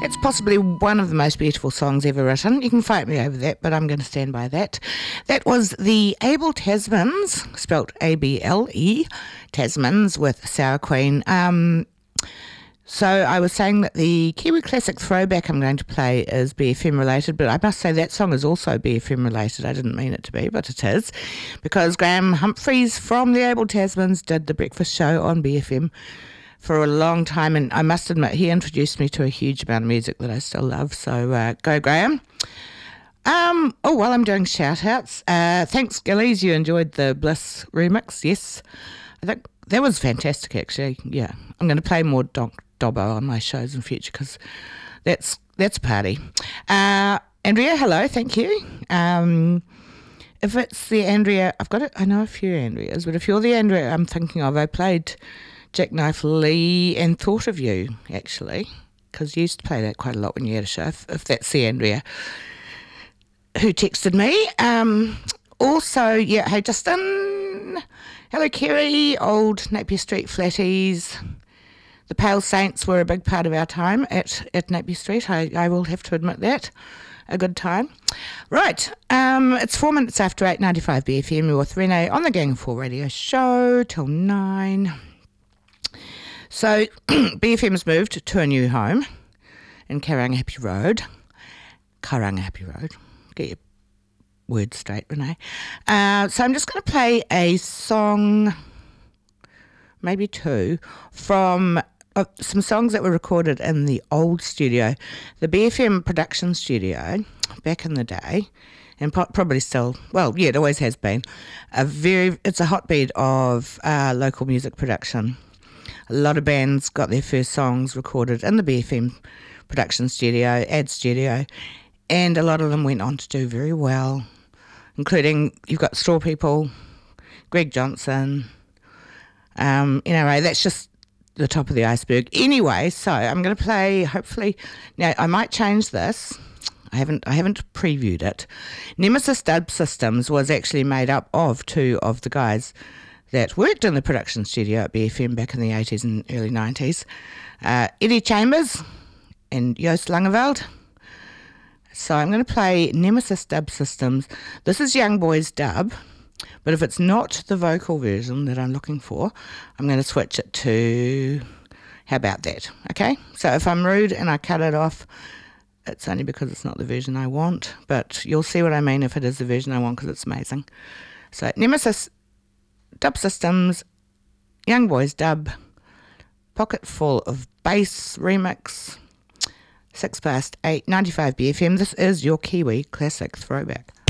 It's possibly one of the most beautiful songs ever written. You can fight me over that, but I'm going to stand by that. That was the Abel Tasmans, spelt A-B-L-E, Tasmans with Sour Queen. So I was saying that the Kiwi Classic throwback I'm going to play is BFM related, but I must say that song is also BFM related. I didn't mean it to be, but it is, because Graham Humphreys from the Abel Tasmans did the breakfast show on BFM for a long time, and I must admit he introduced me to a huge amount of music that I still love. So go Graham. While I'm doing shout outs, thanks Gillies, you enjoyed the Bliss remix. Yes, I think that was fantastic actually. Yeah, I'm going to play more Dobbo on my shows in future because that's a party. Andrea, hello, thank you. If it's the Andrea, I know a few Andreas, but if you're the Andrea I'm thinking of, I played Jackknife Lee and Thought of You, actually, because you used to play that quite a lot when you had a show, if that's the Andrea who texted me. Hey Justin, hello Kerry, old Napier Street flatties. The Pale Saints were a big part of our time at Napier Street, I will have to admit that. A good time. Right, it's 4 minutes after 8:95 BFM with Renee on the Gang 4 radio show till 9. So BFM's moved to a new home in Karangahape Road. Get your words straight, Renee. So I'm just going to play a song, maybe two, from some songs that were recorded in the old studio, the BFM production studio back in the day, and probably still, well, yeah, it always has been. It's a hotbed of local music production. A lot of bands got their first songs recorded in the BFM production studio, ad studio, and a lot of them went on to do very well, including, you've got Straw People, Greg Johnson, that's just the top of the iceberg. Anyway, so I'm going to play, hopefully, now I might change this. I haven't previewed it. Nemesis Dub Systems was actually made up of two of the guys that worked in the production studio at BFM back in the 80s and early 90s. Eddie Chambers and Joost Langeveld. So I'm going to play Nemesis Dub Systems. This is Young Boys Dub, but if it's not the vocal version that I'm looking for, I'm going to switch it to, how about that? Okay, so if I'm rude and I cut it off, it's only because it's not the version I want, but you'll see what I mean if it is the version I want because it's amazing. So Nemesis Dub Systems, Young Boys Dub, Pocket Full of Bass remix, 6 past 8, 95 BFM. This is your Kiwi Classic Throwback.